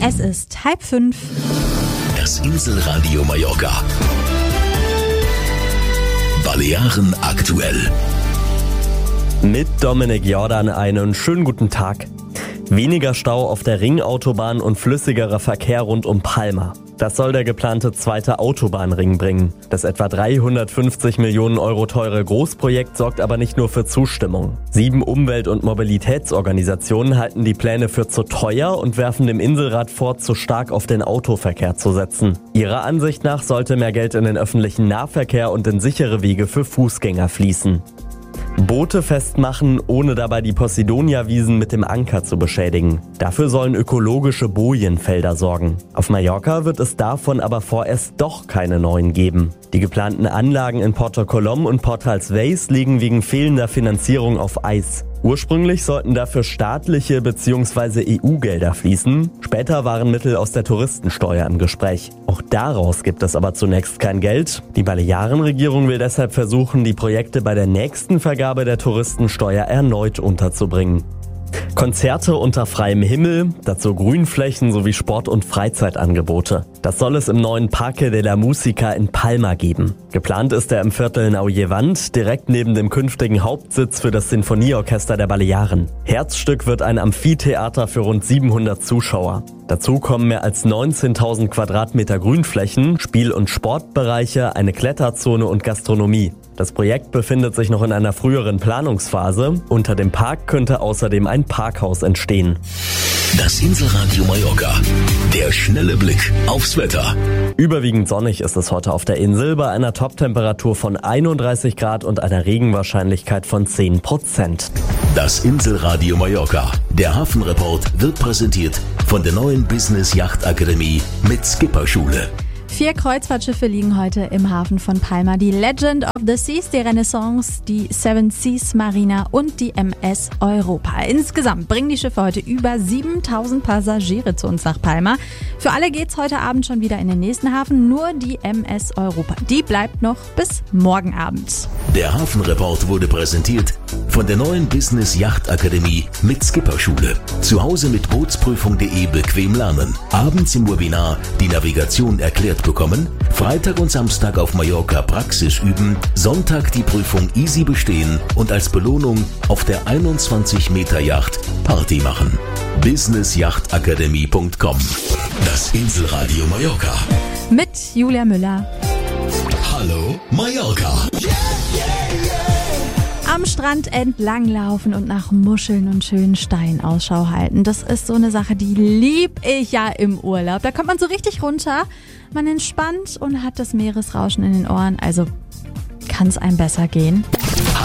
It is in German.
Es ist 4:30. Das Inselradio Mallorca. Balearen aktuell. Mit Dominik Jordan einen schönen guten Tag. Weniger Stau auf der Ringautobahn und flüssigerer Verkehr rund um Palma. Das soll der geplante zweite Autobahnring bringen. Das etwa 350 Millionen Euro teure Großprojekt sorgt aber nicht nur für Zustimmung. 7 Umwelt- und Mobilitätsorganisationen halten die Pläne für zu teuer und werfen dem Inselrat vor, zu stark auf den Autoverkehr zu setzen. Ihrer Ansicht nach sollte mehr Geld in den öffentlichen Nahverkehr und in sichere Wege für Fußgänger fließen. Boote festmachen, ohne dabei die Posidonia-Wiesen mit dem Anker zu beschädigen. Dafür sollen ökologische Bojenfelder sorgen. Auf Mallorca wird es davon aber vorerst doch keine neuen geben. Die geplanten Anlagen in Porto Colom und Port Talsveis liegen wegen fehlender Finanzierung auf Eis. Ursprünglich sollten dafür staatliche bzw. EU-Gelder fließen. Später waren Mittel aus der Touristensteuer im Gespräch. Auch daraus gibt es aber zunächst kein Geld. Die Balearenregierung will deshalb versuchen, die Projekte bei der nächsten Vergabe der Touristensteuer erneut unterzubringen. Konzerte unter freiem Himmel, dazu Grünflächen sowie Sport- und Freizeitangebote. Das soll es im neuen Parque de la Música in Palma geben. Geplant ist er im Viertel Nau Llevant, direkt neben dem künftigen Hauptsitz für das Sinfonieorchester der Balearen. Herzstück wird ein Amphitheater für rund 700 Zuschauer. Dazu kommen mehr als 19.000 Quadratmeter Grünflächen, Spiel- und Sportbereiche, eine Kletterzone und Gastronomie. Das Projekt befindet sich noch in einer früheren Planungsphase. Unter dem Park könnte außerdem ein Parkhaus entstehen. Das Inselradio Mallorca. Der schnelle Blick aufs Wetter. Überwiegend sonnig ist es heute auf der Insel bei einer Toptemperatur von 31 Grad und einer Regenwahrscheinlichkeit von 10%. Das Inselradio Mallorca. Der Hafenreport wird präsentiert von der neuen Business Yacht Akademie mit Skipperschule. 4 Kreuzfahrtschiffe liegen heute im Hafen von Palma. Die Legend of the Seas, die Renaissance, die Seven Seas Marina und die MS Europa. Insgesamt bringen die Schiffe heute über 7.000 Passagiere zu uns nach Palma. Für alle geht's heute Abend schon wieder in den nächsten Hafen. Nur die MS Europa, die bleibt noch bis morgen Abend. Der Hafenreport wurde präsentiert von der neuen Business Yacht Akademie mit Skipperschule. Zu Hause mit Bootsprüfung.de bequem lernen. Abends im Webinar die Navigation erklärt bekommen. Freitag und Samstag auf Mallorca Praxis üben. Sonntag die Prüfung easy bestehen und als Belohnung auf der 21 Meter Yacht Party machen. businessjachtakademie.com. Das Inselradio Mallorca. Mit Julia Müller. Hallo Mallorca. Am Strand entlang laufen und nach Muscheln und schönen Steinen Ausschau halten. Das ist so eine Sache, die lieb ich ja im Urlaub. Da kommt man so richtig runter, man entspannt und hat das Meeresrauschen in den Ohren. Also kann es einem besser gehen?